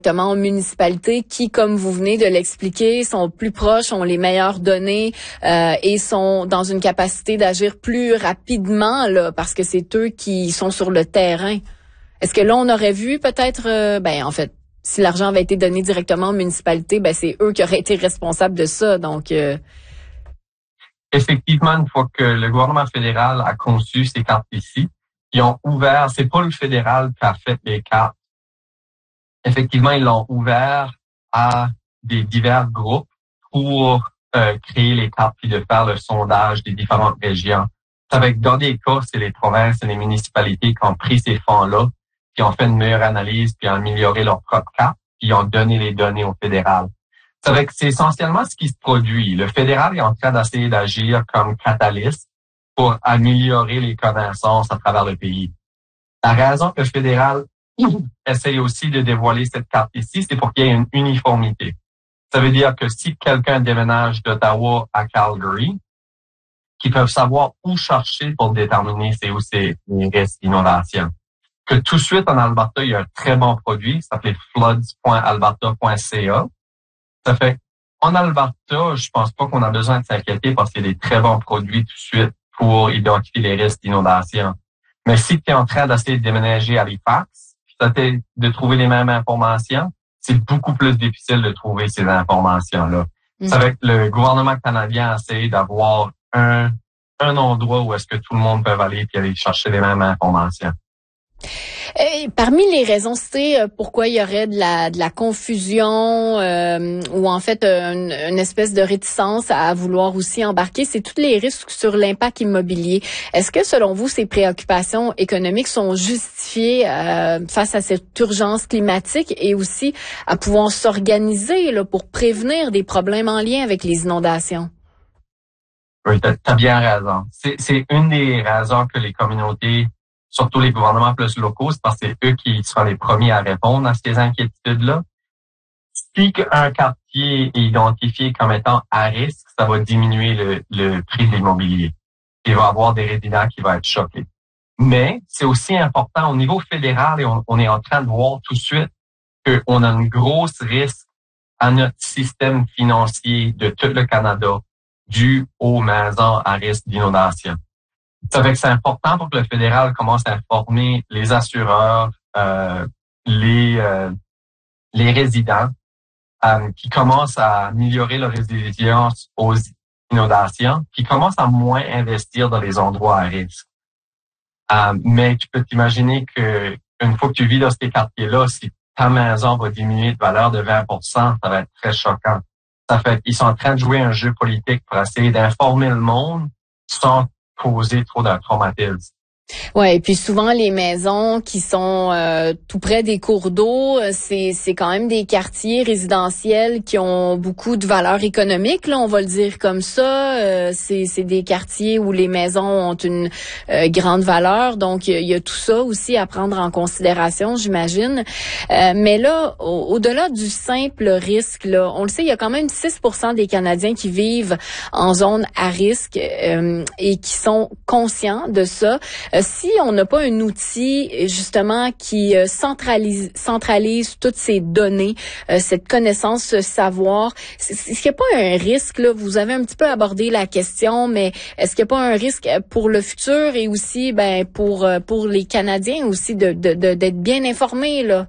aux municipalités qui, comme vous venez de l'expliquer, sont plus proches, ont les meilleures données et sont dans une capacité d'agir plus rapidement là, parce que c'est eux qui sont sur le terrain. Est-ce que là, on aurait vu peut-être, en fait, si l'argent avait été donné directement aux municipalités, c'est eux qui auraient été responsables de ça. Donc, effectivement, une fois que le gouvernement fédéral a conçu ces cartes ici, ils ont ouvert, c'est pas le fédéral qui a fait les cartes. Effectivement, ils l'ont ouvert à des divers groupes pour créer les cartes puis de faire le sondage des différentes régions. Dans des cas, c'est les provinces et les municipalités qui ont pris ces fonds-là, qui ont fait une meilleure analyse puis ont amélioré leur propre carte, puis ont donné les données au fédéral. C'est essentiellement ce qui se produit. Le fédéral est en train d'essayer d'agir comme catalyste pour améliorer les connaissances à travers le pays. La raison que le fédéral essaye aussi de dévoiler cette carte ici, c'est pour qu'il y ait une uniformité. Ça veut dire que si quelqu'un déménage d'Ottawa à Calgary, qu'ils peuvent savoir où chercher pour déterminer c'est où c'est les risques d'inondation. Que tout de suite en Alberta, il y a un très bon produit, ça s'appelle floods.alberta.ca. Ça fait, en Alberta, je pense pas qu'on a besoin de s'inquiéter parce qu'il y a des très bons produits tout de suite pour identifier les risques d'inondation. Mais si tu es en train d'essayer de déménager à Halifax, de trouver les mêmes informations, c'est beaucoup plus difficile de trouver ces informations-là. C'est avec le gouvernement canadien essaie d'avoir un endroit où est-ce que tout le monde peut aller puis aller chercher les mêmes informations. Et parmi les raisons citées, pourquoi il y aurait de la confusion ou en fait une espèce de réticence à vouloir aussi embarquer, c'est tous les risques sur l'impact immobilier. Est-ce que selon vous, ces préoccupations économiques sont justifiées face à cette urgence climatique et aussi à pouvoir s'organiser là, pour prévenir des problèmes en lien avec les inondations? Oui, t'as bien raison. C'est une des raisons que les communautés, surtout les gouvernements plus locaux, c'est parce que c'est eux qui seront les premiers à répondre à ces inquiétudes-là. Si un quartier est identifié comme étant à risque, ça va diminuer le prix de l'immobilier. Il va y avoir des résidents qui vont être choqués. Mais c'est aussi important au niveau fédéral et on est en train de voir tout de suite qu'on a une grosse risque à notre système financier de tout le Canada dû aux maisons à risque d'inondation. Ça fait que c'est important pour que le fédéral commence à informer les assureurs, les résidents qui commencent à améliorer leur résilience aux inondations, qui commencent à moins investir dans les endroits à risque. Mais tu peux t'imaginer que une fois que tu vis dans ces quartiers-là, si ta maison va diminuer de valeur de 20%, ça va être très choquant. Ça fait qu'ils sont en train de jouer un jeu politique pour essayer d'informer le monde sans causer trop de traumatisme. Ouais, et puis souvent les maisons qui sont tout près des cours d'eau, c'est quand même des quartiers résidentiels qui ont beaucoup de valeur économique, là, on va le dire comme ça. C'est des quartiers où les maisons ont une grande valeur, donc il y a tout ça aussi à prendre en considération, j'imagine. Mais là, au-delà du simple risque, là, on le sait, il y a quand même 6% des Canadiens qui vivent en zone à risque et qui sont conscients de ça. Si on n'a pas un outil justement qui centralise toutes ces données, cette connaissance, ce savoir, est-ce qu'il n'y a pas un risque là? Vous avez un petit peu abordé la question, mais est-ce qu'il n'y a pas un risque pour le futur et aussi pour les Canadiens aussi d'être bien informés là?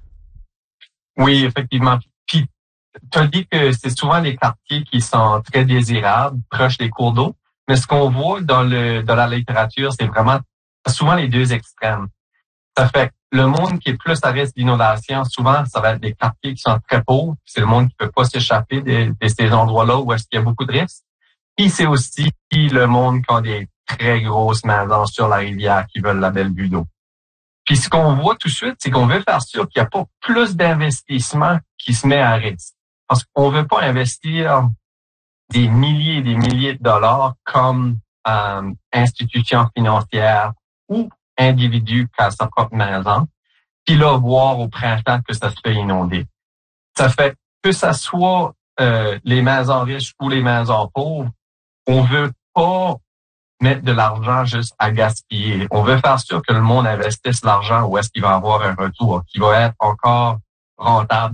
Oui, effectivement. Puis tu as dit que c'est souvent les quartiers qui sont très désirables, proches des cours d'eau, mais ce qu'on voit dans la littérature, c'est vraiment souvent les deux extrêmes. Ça fait que le monde qui est plus à risque d'inondation, souvent, ça va être des quartiers qui sont très pauvres. C'est le monde qui peut pas s'échapper de ces endroits-là où est-ce qu'il y a beaucoup de risques. Puis c'est aussi le monde qui a des très grosses maisons sur la rivière qui veulent la belle vue d'eau. Puis ce qu'on voit tout de suite, c'est qu'on veut faire sûr qu'il n'y a pas plus d'investissement qui se met à risque. Parce qu'on veut pas investir des milliers et des milliers de dollars comme institutions financières ou individu qui a sa propre maison, puis là, voir au printemps que ça se fait inonder. Ça fait que ça soit les maisons riches ou les maisons pauvres, on veut pas mettre de l'argent juste à gaspiller. On veut faire sûr que le monde investisse l'argent où est-ce qu'il va avoir un retour, qui va être encore rentable